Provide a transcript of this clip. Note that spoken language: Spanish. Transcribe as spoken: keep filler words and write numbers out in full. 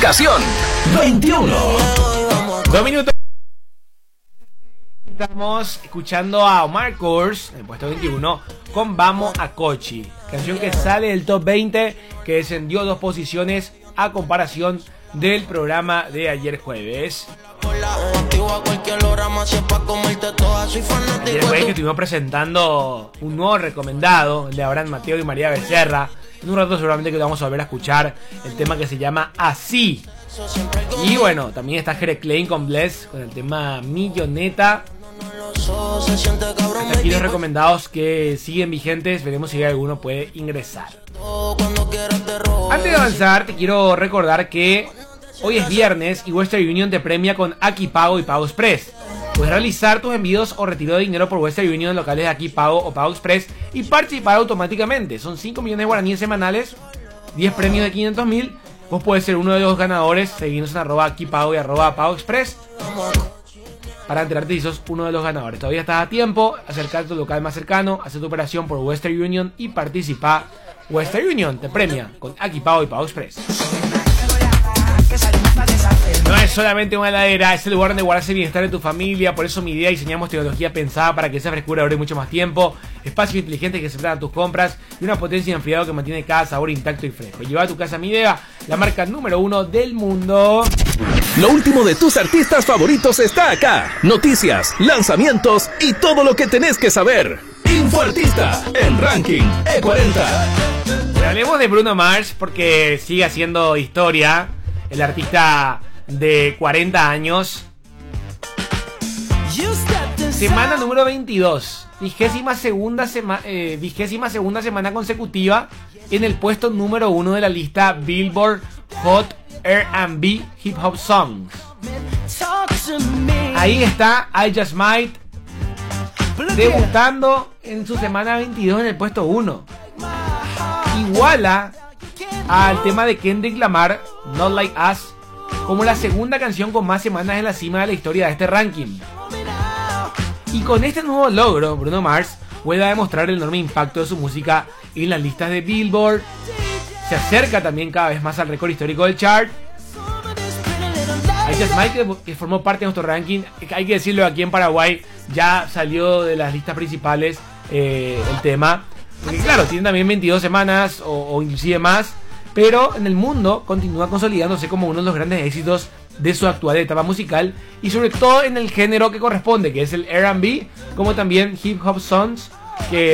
Ubicación veintiuno. Dos minutos. Estamos escuchando a Omar Course en el puesto veintiuno con Vamos a Cochi, canción que sale del top veinte, que descendió dos posiciones a comparación del programa de ayer jueves. Ayer jueves que estuvimos presentando un nuevo recomendado, el de Abraham Mateo y María Becerra. En un rato seguramente que vamos a volver a escuchar el tema que se llama Así. Y bueno, también está Jere Klein con Bless con el tema Milloneta. Hasta aquí los recomendados que siguen vigentes. Veremos si alguno puede ingresar. Antes de avanzar, te quiero recordar que hoy es viernes y Western Union te premia con Aquí Pago y Pago Express. Puedes realizar tus envíos o retiro de dinero por Western Union en locales de Aquí Pago o Pago Express y participar automáticamente. Son cinco millones de guaraníes semanales, diez premios de quinientos mil. Vos puedes ser uno de los ganadores. Seguirnos en arroba Aquí Pago y arroba Pago Express para enterarte si sos uno de los ganadores. Todavía estás a tiempo. Acercarte a tu local más cercano, hacer tu operación por Western Union y participa. Western Union te premia con Aquí Pago y Pago Express. No es solamente una heladera, es el lugar donde guardarse el bienestar de tu familia. Por eso mi idea diseñamos tecnología pensada para que esa frescura dure mucho más tiempo. Espacios inteligentes que se tratan tus compras y una potencia de enfriado que mantiene cada sabor intacto y fresco. Lleva a tu casa Midea, la marca número uno del mundo. Lo último de tus artistas favoritos está acá. Noticias, lanzamientos y todo lo que tenés que saber. Infoartista en Ranking E cuarenta. Hablemos de Bruno Mars porque sigue haciendo historia. El artista de cuarenta años. Semana número veintidós. Vigésima segunda, sema, eh, vigésima segunda semana consecutiva en el puesto número uno de la lista Billboard Hot R and B Hip Hop Songs. Ahí está I Just Might, debutando en su semana veintidós en el puesto uno. Iguala al tema de Kendrick Lamar, Not Like Us, como la segunda canción con más semanas en la cima de la historia de este ranking. Y con este nuevo logro, Bruno Mars vuelve a demostrar el enorme impacto de su música en las listas de Billboard. Se acerca también cada vez más al récord histórico del chart. I Just Might, que formó parte de nuestro ranking, hay que decirlo, aquí en Paraguay ya salió de las listas principales eh, el tema. Porque claro, tiene también veintidós semanas o, o inclusive más. Pero en el mundo continúa consolidándose como uno de los grandes éxitos de su actual etapa musical. Y sobre todo en el género que corresponde, que es el R and B, como también hip hop songs, que